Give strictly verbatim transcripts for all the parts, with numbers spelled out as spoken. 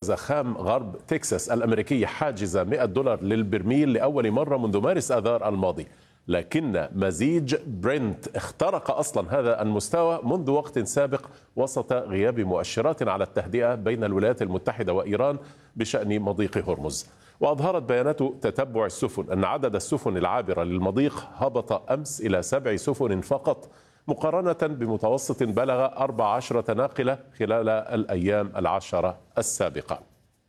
جاوز خام غرب تكساس الأمريكي حاجز مئة دولار للبرميل لأول مرة منذ مارس آذار الماضي، لكن مزيج برنت اخترق أصلا هذا المستوى منذ وقت سابق وسط غياب مؤشرات على التهدئة بين الولايات المتحدة وإيران بشأن مضيق هرمز. وأظهرت بيانات تتبع السفن أن عدد السفن العابرة للمضيق هبط أمس إلى سبع سفن فقط، مقارنة بمتوسط بلغ أربع عشرة ناقلة خلال الأيام العشرة السابقة.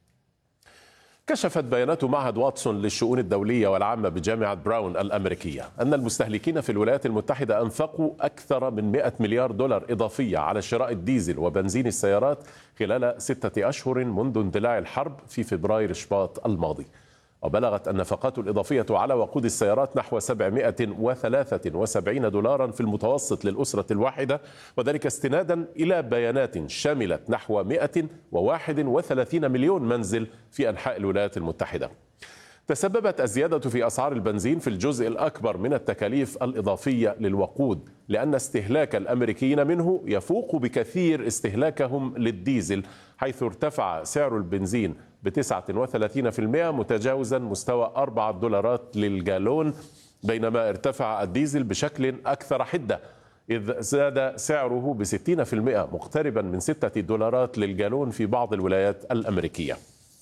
كشفت بيانات معهد واتسون للشؤون الدولية والعامة بجامعة براون الأمريكية أن المستهلكين في الولايات المتحدة أنفقوا أكثر من مئة مليار دولار إضافية على شراء الديزل وبنزين السيارات خلال ستة أشهر منذ اندلاع الحرب في فبراير شباط الماضي. وبلغت النفقات الإضافية على وقود السيارات نحو سبعمئة وثلاثة وسبعين دولارا في المتوسط للأسرة الواحدة، وذلك استنادا إلى بيانات شملت نحو مئة وواحد وثلاثين مليون منزل في أنحاء الولايات المتحدة. تسببت الزيادة في أسعار البنزين في الجزء الأكبر من التكاليف الإضافية للوقود، لأن استهلاك الأمريكيين منه يفوق بكثير استهلاكهم للديزل، حيث ارتفع سعر البنزين بتسعة وثلاثين بالمئة متجاوزا مستوى أربعة دولارات للجالون، بينما ارتفع الديزل بشكل أكثر حدة إذ زاد سعره بستين بالمئة مقتربا من ستة دولارات للجالون في بعض الولايات الأمريكية.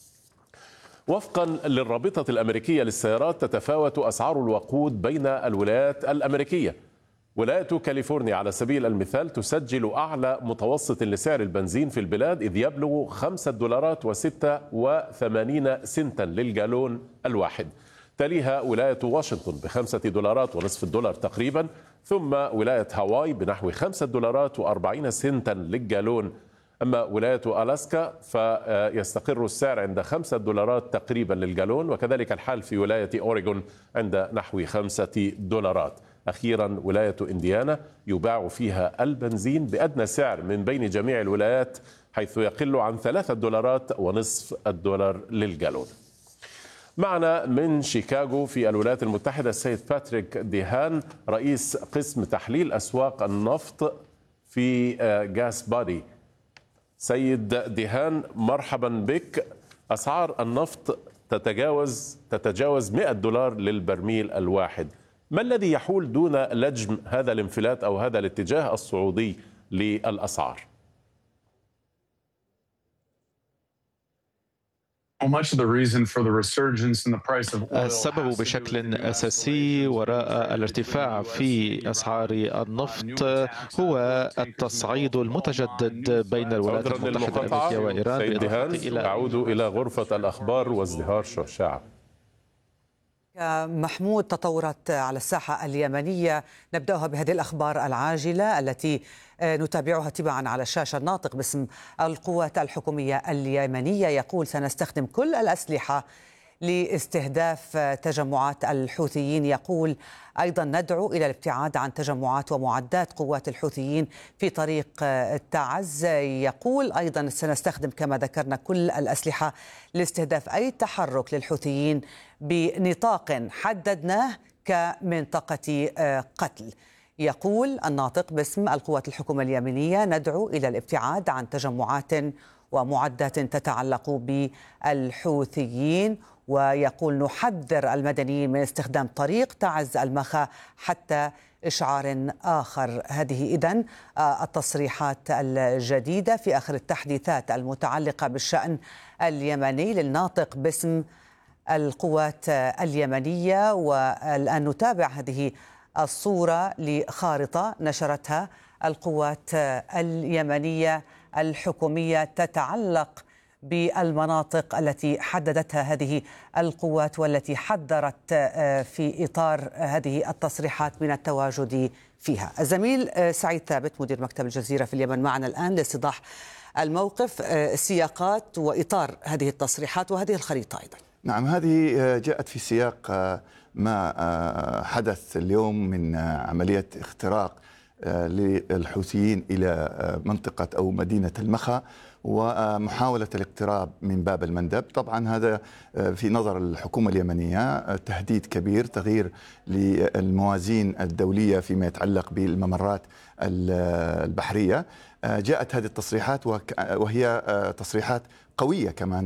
وفقا للرابطة الأمريكية للسيارات تتفاوت أسعار الوقود بين الولايات الأمريكية. ولاية كاليفورنيا على سبيل المثال تسجل أعلى متوسط لسعر البنزين في البلاد إذ يبلغ خمسة دولارات وستة وثمانين سنتا للجالون الواحد. تليها ولاية واشنطن بخمسة دولارات ونصف الدولار تقريبا، ثم ولاية هاواي بنحو خمسة دولارات وأربعين سنتا للجالون. أما ولاية ألاسكا فيستقر السعر عند خمسة دولارات تقريبا للجالون، وكذلك الحال في ولاية أوريغون عند نحو خمسة دولارات. أخيرا ولاية إنديانا يباع فيها البنزين بأدنى سعر من بين جميع الولايات، حيث يقل عن ثلاثة دولارات ونصف الدولار للجالون. معنا من شيكاغو في الولايات المتحدة السيد باتريك ديهان، رئيس قسم تحليل أسواق النفط في جاس بادي. سيد ديهان، مرحبا بك. أسعار النفط تتجاوز تتجاوز مئة دولار للبرميل الواحد. ما الذي يحول دون لجم هذا الانفلات أو هذا الاتجاه الصعودي للأسعار؟ السبب بشكل أساسي وراء الارتفاع في أسعار النفط هو التصعيد المتجدد بين الولايات المتحدة الأمريكية وإيران. سيد ديهان، أعود إلى غرفة الأخبار وازدهار شعشاع. محمود، تطورت على الساحة اليمنية، نبدأها بهذه الأخبار العاجلة التي نتابعها تباعا على الشاشة. الناطق باسم القوات الحكومية اليمنية يقول سنستخدم كل الأسلحة لاستهداف تجمعات الحوثيين. يقول أيضا ندعو إلى الابتعاد عن تجمعات ومعدات قوات الحوثيين في طريق تعز. يقول أيضا سنستخدم كما ذكرنا كل الأسلحة لاستهداف أي تحرك للحوثيين بنطاق حددناه كمنطقة قتل. يقول الناطق باسم القوات الحكومية اليمنية ندعو إلى الابتعاد عن تجمعات ومعدات تتعلق بالحوثيين، ويقول نحذر المدنيين من استخدام طريق تعز المخا حتى إشعار آخر. هذه إذن التصريحات الجديدة في آخر التحديثات المتعلقة بالشأن اليمني للناطق باسم القوات اليمنية. والآن نتابع هذه الصورة لخارطة نشرتها القوات اليمنية الحكومية تتعلق بالمناطق التي حددتها هذه القوات والتي حذرت في إطار هذه التصريحات من التواجد فيها. الزميل سعيد ثابت مدير مكتب الجزيرة في اليمن معنا الآن لاستيضاح الموقف، السياقات وإطار هذه التصريحات وهذه الخريطة أيضا. نعم، هذه جاءت في سياق ما حدث اليوم من عملية اختراق للحوثيين إلى منطقة أو مدينة المخا ومحاولة الاقتراب من باب المندب. طبعا هذا في نظر الحكومة اليمنية تهديد كبير، تغيير للموازين الدولية فيما يتعلق بالممرات البحرية. جاءت هذه التصريحات وهي تصريحات قوية كمان